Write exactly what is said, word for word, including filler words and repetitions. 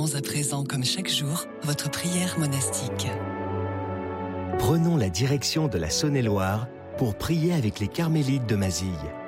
Célébrons à présent, comme chaque jour, votre prière monastique. Prenons la direction de la Saône-et-Loire pour prier avec les Carmélites de Mazille.